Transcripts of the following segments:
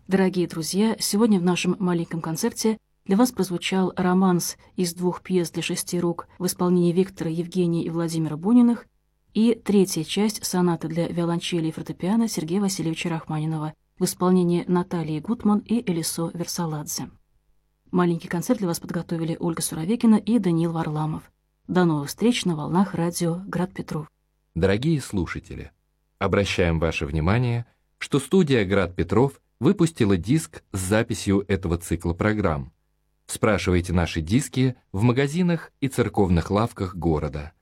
Дорогие друзья, сегодня в нашем маленьком концерте для вас прозвучал романс из 2 пьес для 6 рук в исполнении Виктора, Евгения и Владимира Буниных и 3-я часть сонаты для виолончели и фортепиано Сергея Васильевича Рахманинова в исполнении Натальи Гутман и Элисо Версаладзе. Маленький концерт для вас подготовили Ольга Суровекина и Даниил Варламов. До новых встреч на волнах радио «Град Петров». Дорогие слушатели, обращаем ваше внимание, что студия «Град Петров» выпустила диск с записью этого цикла программ. Спрашивайте наши диски в магазинах и церковных лавках города.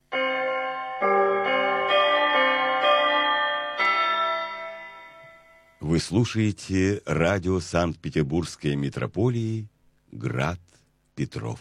Вы слушаете радио Санкт-Петербургской митрополии «Град Петров».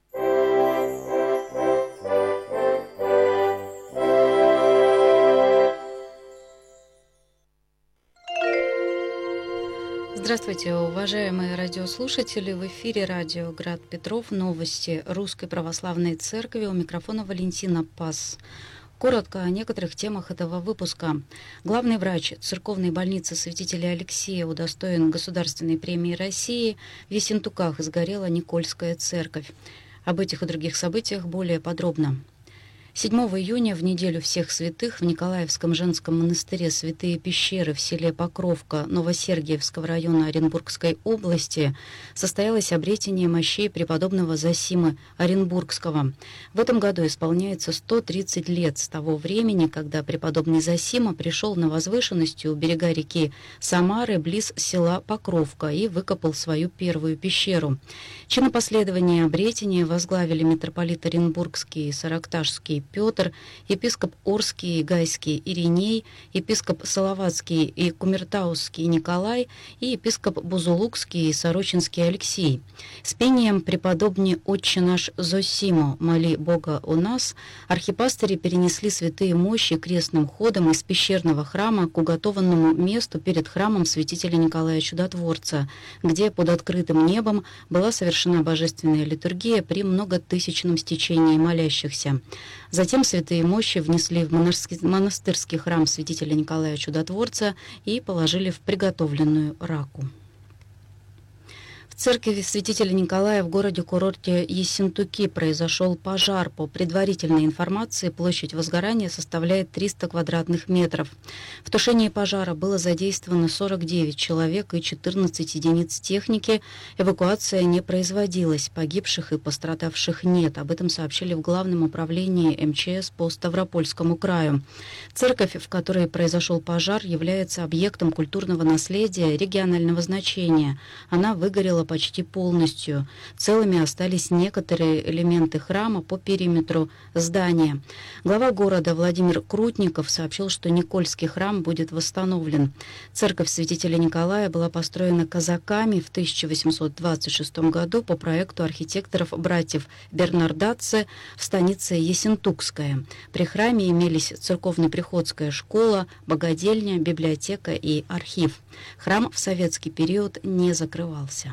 Здравствуйте, уважаемые радиослушатели! В эфире радио «Град Петров». Новости Русской Православной Церкви. У микрофона Валентина Пас. Коротко о некоторых темах этого выпуска. Главный врач церковной больницы святителя Алексея удостоен Государственной премии России. В Ессентуках сгорела Никольская церковь. Об этих и других событиях более подробно. 7 июня, в неделю всех святых, в Николаевском женском монастыре Святые Пещеры в селе Покровка Новосергиевского района Оренбургской области состоялось обретение мощей преподобного Зосимы Оренбургского. В этом году исполняется 130 лет с того времени, когда преподобный Зосима пришел на возвышенности у берега реки Самары близ села Покровка и выкопал свою первую пещеру. Чинопоследование обретения возглавили митрополит Оренбургский и Саракташский Петр, епископ Орский и Гайский Ириней, епископ Салаватский и Кумертаусский Николай и епископ Бузулукский и Сорочинский Алексей. С пением «Преподобне Отче наш Зосимо, моли Бога у нас» архипастыри перенесли святые мощи крестным ходом из пещерного храма к уготованному месту перед храмом святителя Николая Чудотворца, где под открытым небом была совершена божественная литургия при многотысячном стечении молящихся. Затем святые мощи внесли в монастырский храм святителя Николая Чудотворца и положили в приготовленную раку. В церкви святителя Николая в городе-курорте Ессентуки произошел пожар. По предварительной информации, площадь возгорания составляет 300 квадратных метров. В тушении пожара было задействовано 49 человек и 14 единиц техники. Эвакуация не производилась, погибших и пострадавших нет. Об этом сообщили в Главном управлении МЧС по Ставропольскому краю. Церковь, в которой произошел пожар, является объектом культурного наследия регионального значения. Она выгорела почти полностью. Целыми остались некоторые элементы храма по периметру здания. Глава города Владимир Крутников сообщил, что Никольский храм будет восстановлен. Церковь святителя Николая была построена казаками в 1826 году по проекту архитекторов-братьев Бернардацци в станице Ессентукская. При храме имелись церковно-приходская школа, богадельня, библиотека и архив. Храм в советский период не закрывался.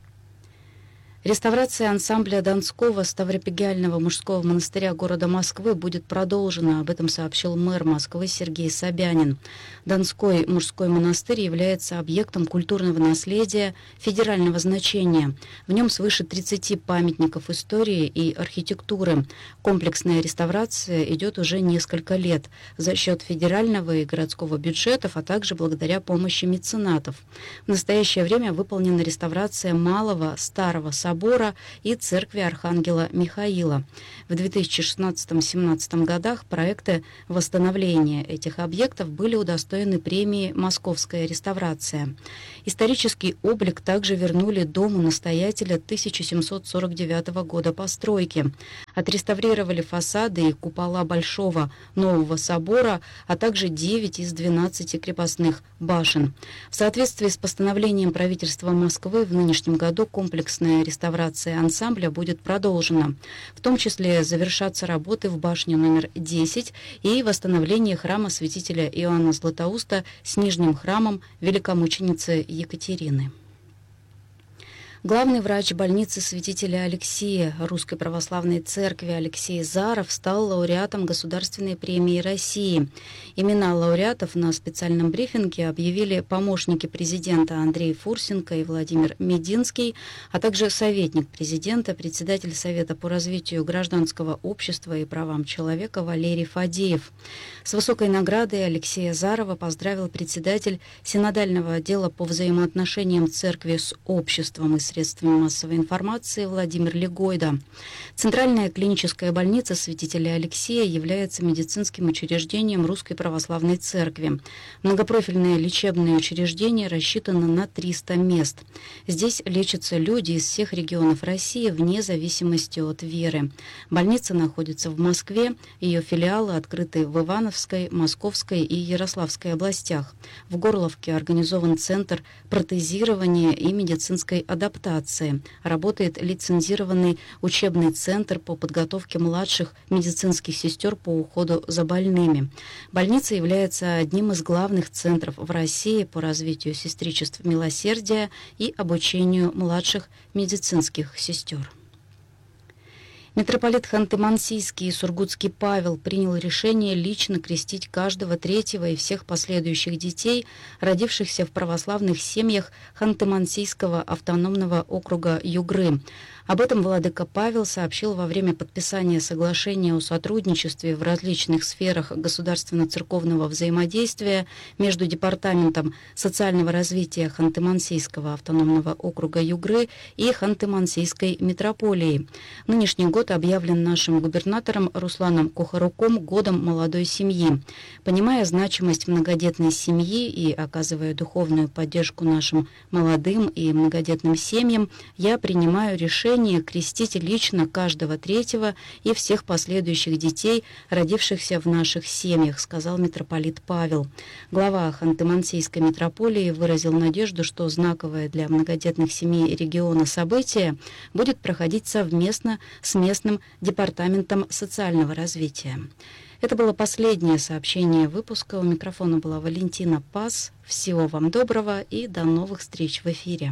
Реставрация ансамбля Донского Ставропигиального мужского монастыря города Москвы будет продолжена. Об этом сообщил мэр Москвы Сергей Собянин. Донской мужской монастырь является объектом культурного наследия федерального значения. В нем свыше 30 памятников истории и архитектуры. Комплексная реставрация идет уже несколько лет за счет федерального и городского бюджетов, а также благодаря помощи меценатов. В настоящее время выполнена реставрация малого старого собора и церкви Архангела Михаила. В 2016-17 годах проекты восстановления этих объектов были удостоены премии «Московская реставрация». Исторический облик также вернули дому настоятеля 1749 года постройки. Отреставрировали фасады и купола Большого Нового собора, а также 9 из 12 крепостных башен. В соответствии с постановлением правительства Москвы в нынешнем году комплексная реставрация ансамбля будет продолжена. В том числе завершатся работы в башне номер 10 и восстановление храма святителя Иоанна Златоуста с нижним храмом великомученицы Екатерины. Главный врач больницы святителя Алексия Русской Православной Церкви Алексей Заров стал лауреатом Государственной премии России. Имена лауреатов на специальном брифинге объявили помощники президента Андрей Фурсенко и Владимир Мединский, а также советник президента, председатель Совета по развитию гражданского общества и правам человека Валерий Фадеев. С высокой наградой Алексея Зарова поздравил председатель Синодального отдела по взаимоотношениям церкви с обществом и средствами массовой информации Владимир Легойда. Центральная клиническая больница святителя Алексея является медицинским учреждением Русской Православной Церкви. Многопрофильное лечебное учреждение рассчитано на 300 мест. Здесь лечатся люди из всех регионов России вне зависимости от веры. Больница находится в Москве, ее филиалы открыты в Ивановской, Московской и Ярославской областях. В Горловке организован центр протезирования и медицинской адаптации. Работает лицензированный учебный центр по подготовке младших медицинских сестер по уходу за больными. Больница является одним из главных центров в России по развитию сестричества милосердия и обучению младших медицинских сестер. Митрополит Ханты-Мансийский и Сургутский Павел принял решение лично крестить каждого третьего и всех последующих детей, родившихся в православных семьях Ханты-Мансийского автономного округа Югры. Об этом владыка Павел сообщил во время подписания соглашения о сотрудничестве в различных сферах государственно-церковного взаимодействия между Департаментом социального развития Ханты-Мансийского автономного округа Югры и Ханты-Мансийской митрополией. Нынешний год объявлен нашим губернатором Русланом Кухаруком годом молодой семьи. Понимая значимость многодетной семьи и оказывая духовную поддержку нашим молодым и многодетным семьям, я принимаю решение крестить лично каждого третьего и всех последующих детей, родившихся в наших семьях, сказал митрополит Павел. Глава Ханты-Мансийской митрополии выразил надежду, что знаковое для многодетных семей региона событие будет проходить совместно с местным департаментом социального развития. Это было последнее сообщение выпуска. У микрофона была Валентина Пас. Всего вам доброго и до новых встреч в эфире.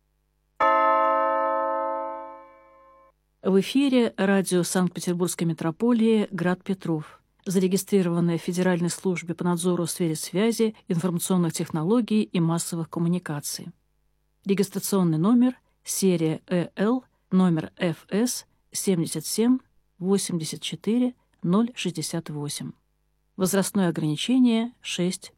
В эфире радио Санкт-Петербургской митрополии «Град Петров», зарегистрированное в Федеральной службе по надзору в сфере связи, информационных технологий и массовых коммуникаций. Регистрационный номер, серия ЭЛ, номер ФС 77 84 068. Возрастное ограничение 6+.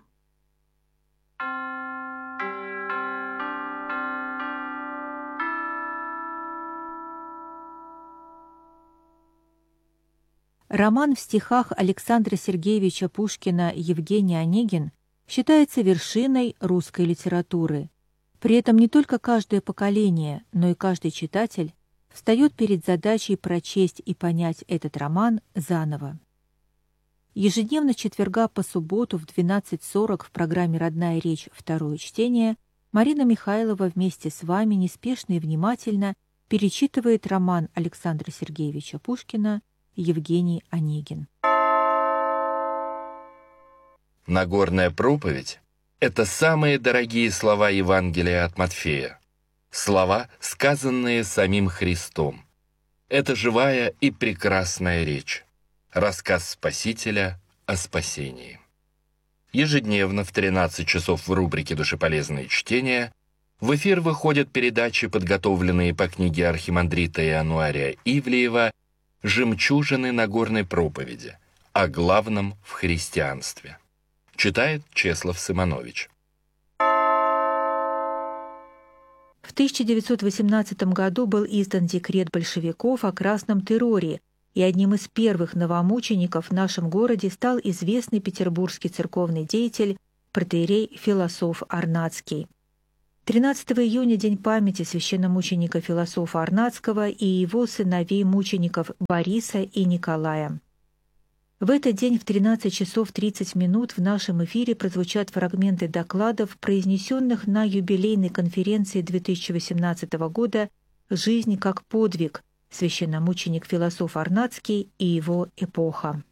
Роман в стихах Александра Сергеевича Пушкина «Евгений Онегин» считается вершиной русской литературы. При этом не только каждое поколение, но и каждый читатель встает перед задачей прочесть и понять этот роман заново. Ежедневно с четверга по субботу в 12:40 в программе «Родная речь. Второе чтение» Марина Михайлова вместе с вами неспешно и внимательно перечитывает роман Александра Сергеевича Пушкина «Евгений Онегин». Нагорная проповедь — это самые дорогие слова Евангелия от Матфея. Слова, сказанные самим Христом. Это живая и прекрасная речь. Рассказ Спасителя о спасении. Ежедневно в 13 часов в рубрике «Душеполезные чтения» в эфир выходят передачи, подготовленные по книге архимандрита Иануария Ивлеева «Жемчужины Нагорной проповеди. О главном в христианстве». Читает Чеслав Сыманович. В 1918 году был издан декрет большевиков о красном терроре, и одним из первых новомучеников в нашем городе стал известный петербургский церковный деятель протоиерей Философ Арнацкий. 13 июня – день памяти священномученика Философа Арнацкого и его сыновей-мучеников Бориса и Николая. В этот день в 13 часов 30 минут в нашем эфире прозвучат фрагменты докладов, произнесенных на юбилейной конференции 2018 года «Жизнь как подвиг. Священномученик Философ Арнацкий и его эпоха».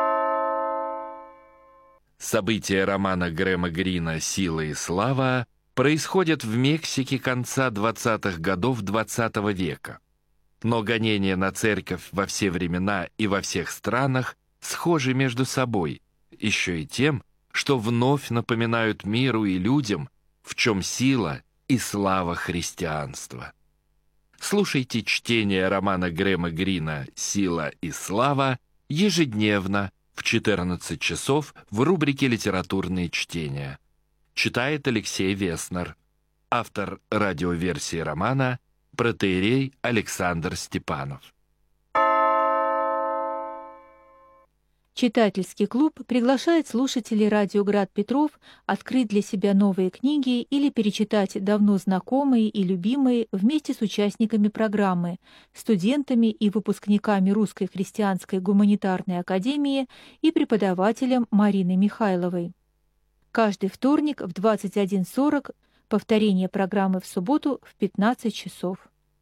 События романа Грэма Грина «Сила и слава» происходят в Мексике конца 20-х годов XX века. Но гонения на церковь во все времена и во всех странах схожи между собой, еще и тем, что вновь напоминают миру и людям, в чем сила и слава христианства. Слушайте чтение романа Грэма Грина «Сила и слава» ежедневно в 14 часов в рубрике «Литературные чтения». Читает Алексей Веснер. Автор радиоверсии романа протоиерей Александр Степанов. Читательский клуб приглашает слушателей радио «Град Петров» открыть для себя новые книги или перечитать давно знакомые и любимые вместе с участниками программы, студентами и выпускниками Русской христианской гуманитарной академии и преподавателем Мариной Михайловой. Каждый вторник в 21:40, повторение программы в субботу в 15 часов.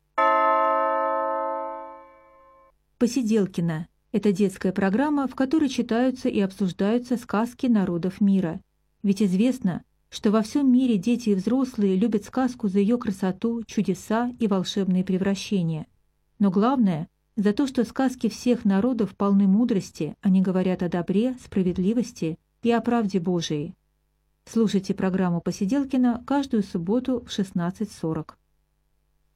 Посиделкино. Это детская программа, в которой читаются и обсуждаются сказки народов мира. Ведь известно, что во всем мире дети и взрослые любят сказку за ее красоту, чудеса и волшебные превращения. Но главное – за то, что сказки всех народов полны мудрости, они говорят о добре, справедливости и о правде Божией. Слушайте программу «Посиделкино» каждую субботу в 16:40.